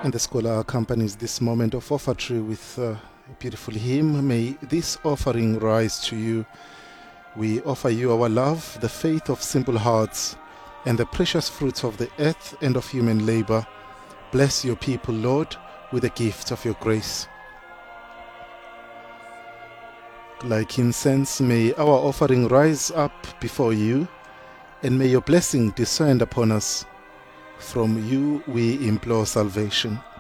And the scholar accompanies this moment of offertory with a beautiful hymn. May this offering rise to you. We offer you our love, the faith of simple hearts, and the precious fruits of the earth and of human labor. Bless your people, Lord, with the gift of your grace. Like incense, may our offering rise up before you, and may your blessing descend upon us. From you we implore salvation.